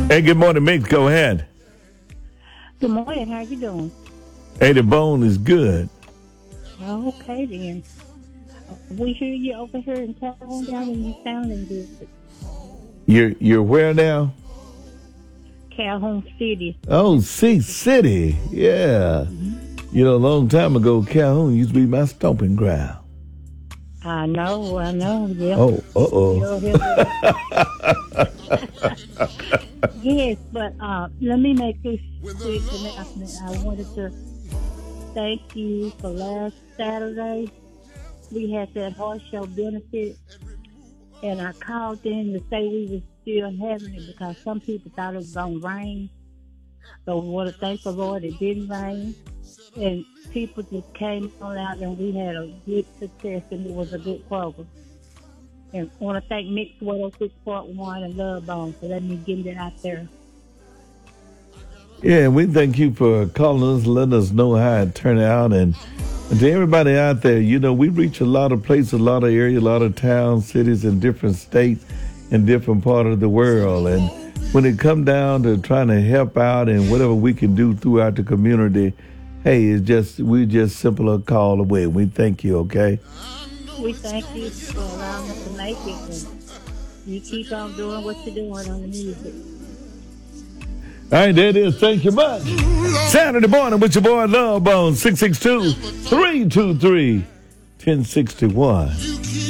Hey, good morning, Mix. Go ahead. Good morning. How you doing? Hey, the bone is good. Oh, okay then. We hear you over here in Calhoun down and you sounding good. You're where now? Calhoun City. Oh, Sea City. Yeah. You know, a long time ago, Calhoun used to be my stomping ground. I know, yeah. Oh, You're here Yes, but let me make this quick announcement. I wanted to thank you for last Saturday. We had that horse show benefit, and I called in to say we were still having it because some people thought it was going to rain. So we want to thank the Lord it didn't rain. And people just came on out, and we had a good success, and it was a good program. And I want to thank Mix 106.1 and Love Bone for letting me get it out there. Yeah, we thank you for calling us, letting us know how it turned out. And to everybody out there, you know, we reach a lot of places, a lot of areas, a lot of towns, cities in different states and different parts of the world. And when it comes down to trying to help out and whatever we can do throughout the community, hey, we're just simply a call away. We thank you, okay? We thank you for allowing us to make it. And you keep on doing what you're doing on the music. All right, there it is. Thank you much. Saturday morning with your boy Love Bone, 662-323-1061.